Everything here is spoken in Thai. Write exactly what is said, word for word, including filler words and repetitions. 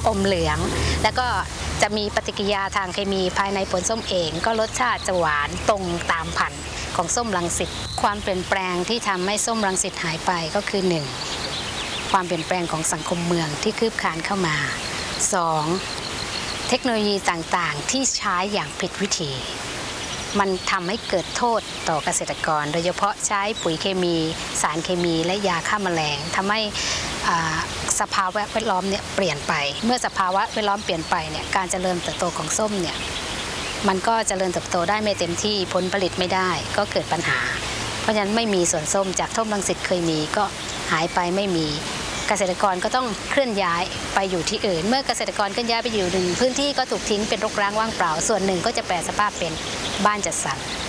อมเหลืองแล้วก็จะมีปฏิกิริยาทางเคมีภายในผลส้มเองก็รสชาติจะหวานตรงตามพันธุ์ของส้มรังสิตความเปลี่ยนแปลงที่ทำให้ส้มรังสิตหายไปก็คือ หนึ่ง ความเปลี่ยนแปลงของสังคมเมืองที่คืบคลานเข้ามา สอง เทคโนโลยีต่างๆที่ใช้อย่างผิดวิธีมันทำให้เกิดโทษต่อเกษตรกรโดยเฉพาะใช้ปุ๋ยเคมีสารเคมีและยาฆ่าแมลงทำให้สภาวะแวดล้อมเนี่ยเปลี่ยนไปเมื่อสภาวะแวดล้อมเปลี่ยนไปเนี่ยการเจริญเติบโตของส้มเนี่ยมันก็เจริญเติบโตได้ไม่เต็มที่ผลผลิตไม่ได้ก็เกิดปัญหาเพราะฉะนั้นไม่มีสวนส้มจากส้มรังสิตเคยมีก็หายไปไม่มีเกษตรกรก็ต้องเคลื่อนย้ายไปอยู่ที่อื่นเมื่อเกษตรกรเคลื่อนย้ายไปอยู่หนึ่งพื้นที่ก็ถูกทิ้งเป็นรกร้างว่างเปล่าส่วนหนึ่งก็จะแปรสภาพเป็นบ้านจัดสรร